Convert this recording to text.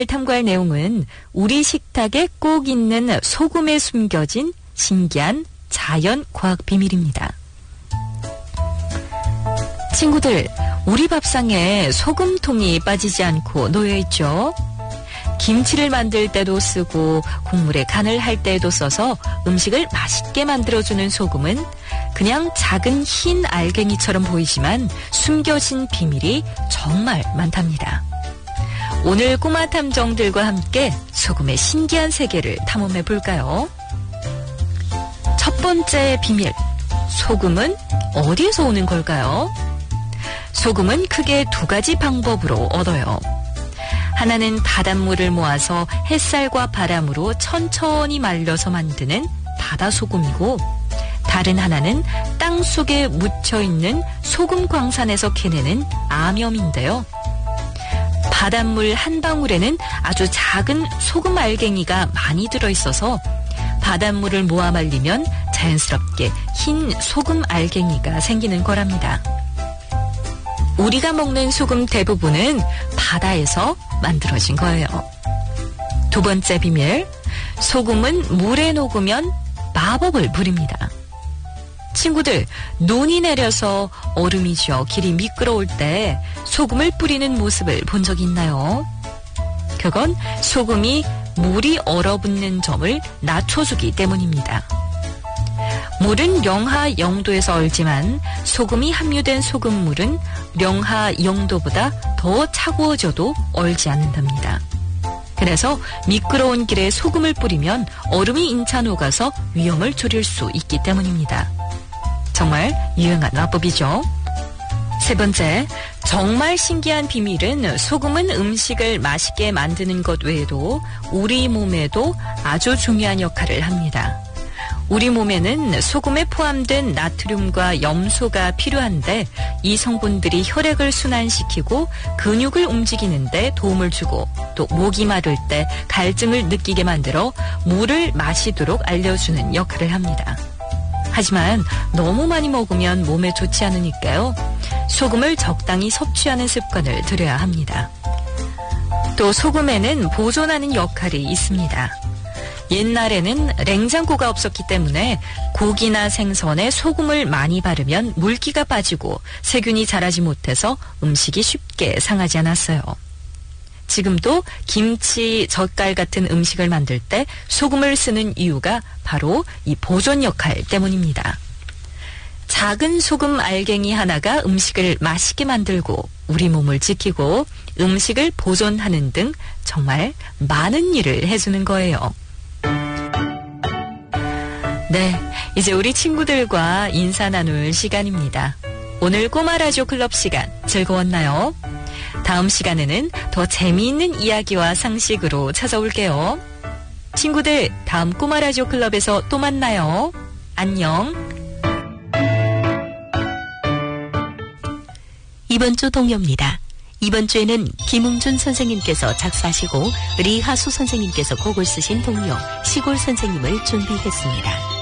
탐구할 내용은 우리 식탁에 꼭 있는 소금에 숨겨진 신기한 자연 과학 비밀입니다. 친구들, 우리 밥상에 소금통이 빠지지 않고 놓여있죠. 김치를 만들 때도 쓰고 국물에 간을 할 때도 써서 음식을 맛있게 만들어주는 소금은 그냥 작은 흰 알갱이처럼 보이지만 숨겨진 비밀이 정말 많답니다. 오늘 꼬마 탐정들과 함께 소금의 신기한 세계를 탐험해 볼까요? 첫 번째 비밀, 소금은 어디에서 오는 걸까요? 소금은 크게 두 가지 방법으로 얻어요. 하나는 바닷물을 모아서 햇살과 바람으로 천천히 말려서 만드는 바다소금이고, 다른 하나는 땅 속에 묻혀있는 소금 광산에서 캐내는 암염인데요. 바닷물 한 방울에는 아주 작은 소금 알갱이가 많이 들어있어서 바닷물을 모아 말리면 자연스럽게 흰 소금 알갱이가 생기는 거랍니다. 우리가 먹는 소금 대부분은 바다에서 만들어진 거예요. 두 번째 비밀, 소금은 물에 녹으면 마법을 부립니다. 친구들, 눈이 내려서 얼음이 져 길이 미끄러울 때 소금을 뿌리는 모습을 본 적 있나요? 그건 소금이 물이 얼어붙는 점을 낮춰주기 때문입니다. 물은 영하 0도에서 얼지만 소금이 함유된 소금물은 영하 0도보다 더 차가워져도 얼지 않는답니다. 그래서 미끄러운 길에 소금을 뿌리면 얼음이 인차 녹아서 위험을 줄일 수 있기 때문입니다. 정말 유용한 화법이죠. 세 번째, 정말 신기한 비밀은 소금은 음식을 맛있게 만드는 것 외에도 우리 몸에도 아주 중요한 역할을 합니다. 우리 몸에는 소금에 포함된 나트륨과 염소가 필요한데 이 성분들이 혈액을 순환시키고 근육을 움직이는 데 도움을 주고 또 목이 마를 때 갈증을 느끼게 만들어 물을 마시도록 알려주는 역할을 합니다. 하지만 너무 많이 먹으면 몸에 좋지 않으니까요. 소금을 적당히 섭취하는 습관을 들여야 합니다. 또 소금에는 보존하는 역할이 있습니다. 옛날에는 냉장고가 없었기 때문에 고기나 생선에 소금을 많이 바르면 물기가 빠지고 세균이 자라지 못해서 음식이 쉽게 상하지 않았어요. 지금도 김치, 젓갈 같은 음식을 만들 때 소금을 쓰는 이유가 바로 이 보존 역할 때문입니다. 작은 소금 알갱이 하나가 음식을 맛있게 만들고 우리 몸을 지키고 음식을 보존하는 등 정말 많은 일을 해주는 거예요. 네, 이제 우리 친구들과 인사 나눌 시간입니다. 오늘 꼬마 라디오 클럽 시간 즐거웠나요? 다음 시간에는 더 재미있는 이야기와 상식으로 찾아올게요. 친구들, 다음 꼬마 라디오 클럽에서 또 만나요. 안녕. 이번 주 동요입니다. 이번 주에는 김웅준 선생님께서 작사하시고 리하수 선생님께서 곡을 쓰신 동요 시골 선생님을 준비했습니다.